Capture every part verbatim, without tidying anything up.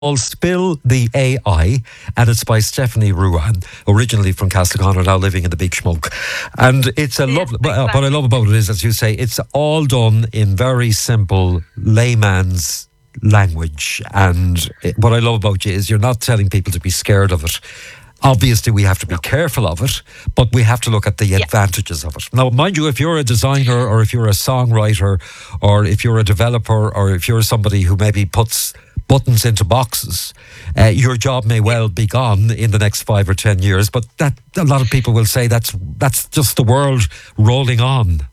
called Spill the A I, and it's by Stephanie Ruan, originally from Castleconner, now living in the Big Smoke. And it's a Yeah, lovely, exactly. what I love about it is, as you say, it's all done in very simple layman's language. And it, what I love about you is you're not telling people to be scared of it. Obviously, we have to be careful of it, but we have to look at the Yeah. advantages of it. Now, mind you, if you're a designer or if you're a songwriter or if you're a developer or if you're somebody who maybe puts buttons into boxes, uh, your job may well be gone in the next five or ten years. But that a lot of people will say that's that's just the world rolling on.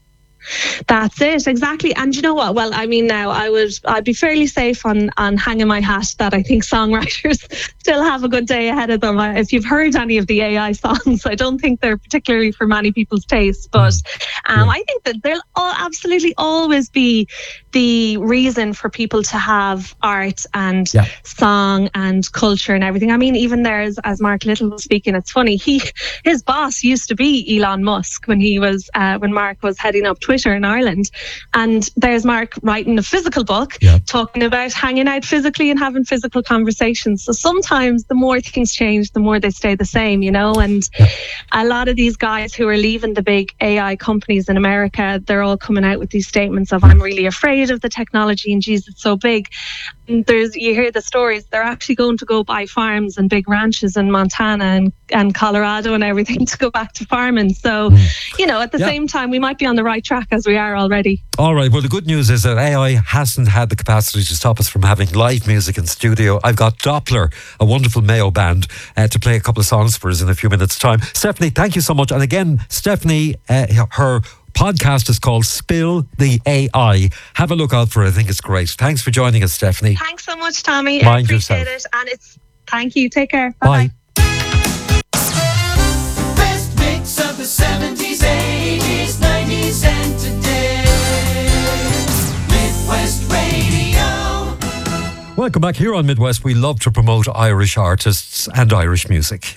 That's it, exactly. And you know what? Well, I mean, now I would, I'd be fairly safe on, on hanging my hat that I think songwriters still have a good day ahead of them. I- If you've heard any of the A I songs, I don't think they're particularly for many people's taste. But um, Yeah. I think that there'll all absolutely always be the reason for people to have art and Yeah. song and culture and everything. I mean, even there's, as Mark Little was speaking, it's funny. He, his boss used to be Elon Musk when he was, uh, when Mark was heading up Twitter in Ireland. And there's Mark writing a physical book, Yeah. talking about hanging out physically and having physical conversations. So sometimes the more things change, the more they stay the same, you know. And Yeah. a lot of these guys who are leaving the big A I companies in America, they're all coming out with these statements of, I'm really afraid of the technology and geez, it's so big. And there's, you hear the stories, they're actually going to go buy farms and big ranches in Montana and, and Colorado and everything to go back to farming. So, you know, at the Yeah. same time, we might be on the right track as we are already. All right. Well, the good news is that A I hasn't had the capacity to stop us from having live music in studio. I've got Doppler, a wonderful Mayo band, uh, to play a couple of songs for us in a few minutes' time. Stephanie, thank you so much. And again, Stephanie, uh, her podcast is called Spill the A I. Have a look out for it. I think it's great. Thanks for joining us, Stephanie. Thanks so much, Tommy. Mind I appreciate yourself. it. And it's, thank you. Take care. Bye. Bye-bye. Best mix of the seventies, eighties, nineties and today. Midwest Radio. Welcome back here on Midwest. We love to promote Irish artists and Irish music.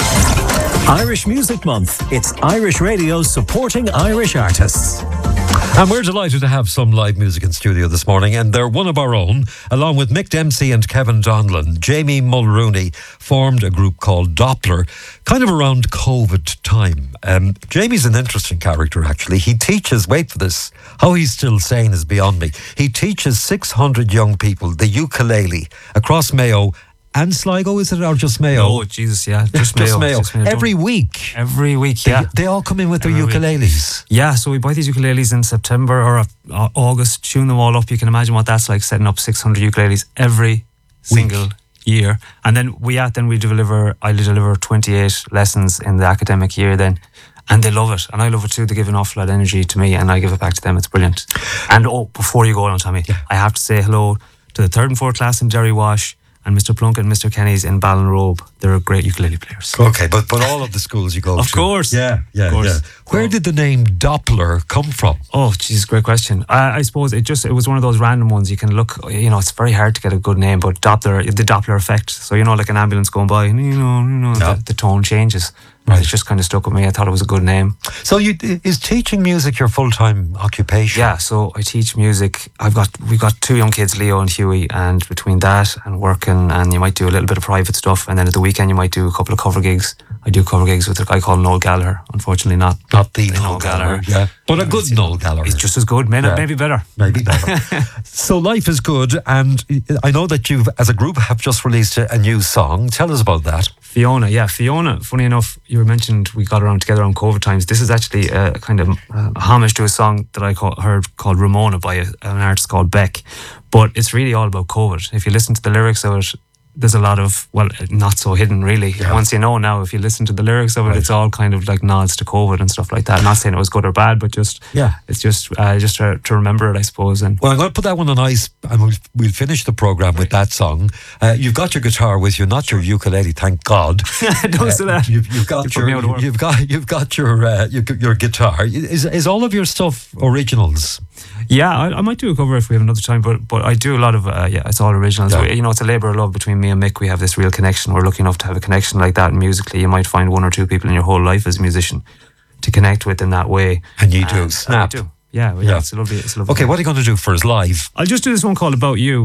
Irish Music Month. It's Irish Radio supporting Irish artists. And we're delighted to have some live music in studio this morning, and they're one of our own. Along with Mick Dempsey and Kevin Donlan, Jamie Mulrooney formed a group called Doppler, kind of around COVID time. Um, Jamie's an interesting character, actually. He teaches, wait for this, how he's still sane is beyond me. He teaches six hundred young people the ukulele across Mayo and Sligo, is it, or just Mayo? Oh, Jesus, yeah. Just Mayo. Just Mayo. Just Mayo. Every week. Every week, They, yeah. they all come in with their Every week. ukuleles. Yeah, so we buy these ukuleles in September or uh, August, tune them all up. You can imagine what that's like, setting up six hundred ukuleles every single year. And then we yeah, then we deliver, I deliver twenty-eight lessons in the academic year then. And they love it. And I love it too. They give an awful lot of energy to me and I give it back to them. It's brilliant. And oh, before you go on, Tommy, I have to say hello to the third and fourth class in Jerry Wash and Mister Plunkett and Mister Kenny's in Ballinrobe. They're great ukulele players. Okay, but but all of the schools you go to. Of course. Yeah, yeah, Of course. yeah. Where did the name Doppler come from? Oh, Jesus, great question. I, I suppose it just it was one of those random ones. You can look, you know, it's very hard to get a good name, but Doppler, the Doppler effect. So you know, like an ambulance going by, and you know, you know, Yeah. the, the tone changes. Right. It just kind of stuck with me. I thought it was a good name. So you is teaching music your full-time occupation? Yeah. So I teach music. I've got we've got two young kids, Leo and Huey, and between that and working, and you might do a little bit of private stuff, and then at the weekend you might do a couple of cover gigs. I do cover gigs with a guy called Noel Gallagher. Unfortunately, not Not the Noel Noel Gallagher, Gallagher. yeah. But a good Noel Gallagher. He's just as good, maybe, Yeah. maybe better. Maybe better. So life is good, and I know that you've, as a group, have just released a, a new song. Tell us about that. Fiona, yeah, Fiona. Funny enough, you were mentioned we got around together on COVID times. This is actually a kind of a homage to a song that I call, heard called Ramona by a, an artist called Beck. But it's really all about COVID. If you listen to the lyrics of it, there's a lot of, well, not so hidden really. Yeah. Once you know now, if you listen to the lyrics of it, Right. it's all kind of like nods to COVID and stuff like that. I'm not saying it was good or bad, but just, Yeah. it's just uh, just to, to remember it, I suppose. And Well, I'm going to put that one on ice, and we'll, we'll finish the programme with that song. Uh, you've got your guitar with you, not your ukulele, thank God. don't say that. You've, you've got You put your me out of work. you've got you've got your uh, your, your guitar. Is is all of your stuff originals? Yeah, I, I might do a cover if we have another time, but but I do a lot of, uh, yeah, it's all originals. Yeah. We, you know, it's a labour of love between me and Mick. We have this real connection. We're lucky enough to have a connection like that musically. You might find one or two people in your whole life as a musician to connect with in that way. And you do, And- and snap. I do. Yeah, well, Yeah. yeah, it's a lovely, it's a lovely Okay, thing. what are you going to do for us live? I'll just do this one called About You.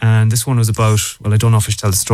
And this one was about, well, I don't know if I should tell the story.